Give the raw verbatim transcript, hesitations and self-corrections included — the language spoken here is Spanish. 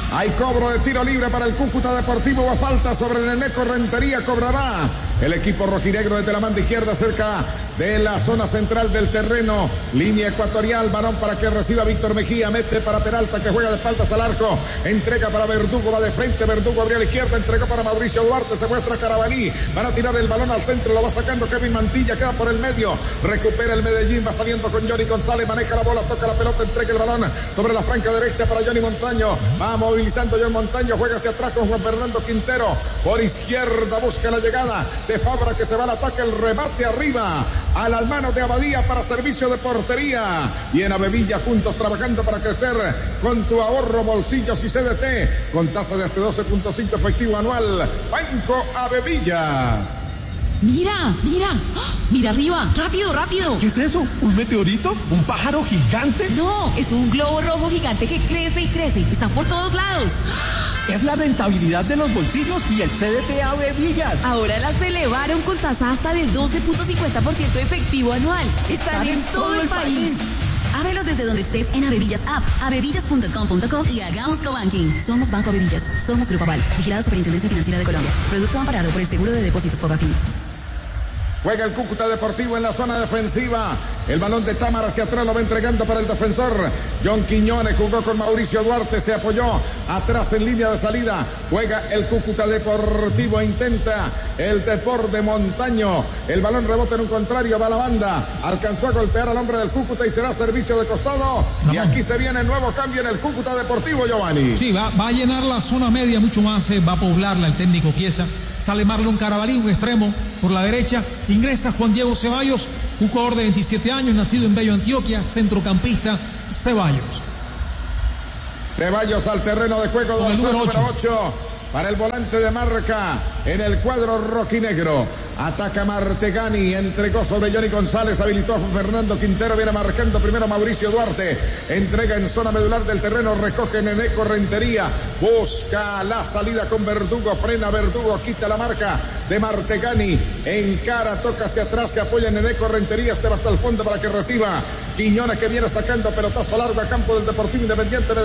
Hay cobro de tiro libre para el Cúcuta Deportivo. Va falta sobre el Eneco Rentería. Cobrará el equipo rojinegro desde la banda izquierda, cerca de la zona central del terreno. Línea ecuatorial. Balón para que reciba Víctor Mejía. Mete para Peralta, que juega de espaldas al arco. Entrega para Verdugo. Va de frente. Verdugo abrió a la izquierda. Entregó para Mauricio Duarte. Se muestra Carabalí. Van a tirar el balón al centro. Lo va sacando Kevin Mantilla. Queda por el medio. Recupera el Medellín. Va saliendo con Johnny González. Maneja la bola. Toca la pelota. Entrega el balón sobre la franca derecha para Johnny Montaño. Va movilizando John Montaño. Juega hacia atrás con Juan Fernando Quintero. Por izquierda busca la llegada de Fabra, que se va al ataque. El remate arriba a las manos de Abadía para servicio de portería. Y en Avevilla, juntos trabajando para crecer con tu ahorro, bolsillos y C D T, con tasa de hasta doce punto cinco efectivo anual. Banco Avevillas. Mira, mira, mira arriba, rápido, rápido. ¿Qué es eso? ¿Un meteorito? ¿Un pájaro gigante? No, es un globo rojo gigante que crece y crece. Están por todos lados. Es la rentabilidad de los bolsillos y el C D T Avevillas. Ahora las elevaron con tasa hasta del doce punto cincuenta por ciento efectivo anual. Están en, en todo, todo el país. país. Ábrelos desde donde estés en Avevillas App, avevillas punto com punto co y hagamos cobanking. Somos Banco Avevillas, somos Grupo Aval, vigilado Superintendencia Financiera de Colombia. Producto amparado por el Seguro de Depósitos Fogafín. Juega el Cúcuta Deportivo en la zona defensiva. El balón de Támara hacia atrás lo va entregando para el defensor. John Quiñones jugó con Mauricio Duarte. Se apoyó atrás en línea de salida. Juega el Cúcuta Deportivo. Intenta el Deporte Montaño. El balón rebota en un contrario. Va a la banda. Alcanzó a golpear al hombre del Cúcuta y será servicio de costado. No. Y aquí se viene el nuevo cambio en el Cúcuta Deportivo, Giovanni. Sí, va, va a llenar la zona media mucho más. Eh, va a poblarla el técnico Chiesa. Sale Marlon Carabalí, un extremo por la derecha. Ingresa Juan Diego Ceballos, un jugador de veintisiete años, nacido en Bello, Antioquia, centrocampista. Ceballos. Ceballos al terreno de juego, con el número ocho. Para el volante de marca en el cuadro rojinegro. Ataca Martegani, entregó sobre Johnny González, habilitó a Juan Fernando Quintero, viene marcando primero Mauricio Duarte, entrega en zona medular del terreno, recoge en Eneco Rentería, busca la salida con Verdugo, frena Verdugo, quita la marca de Martegani, encara, toca hacia atrás, se apoya en Eneco Rentería, este va hasta el fondo para que reciba Quiñones, que viene sacando pelotazo largo a campo del Deportivo Independiente.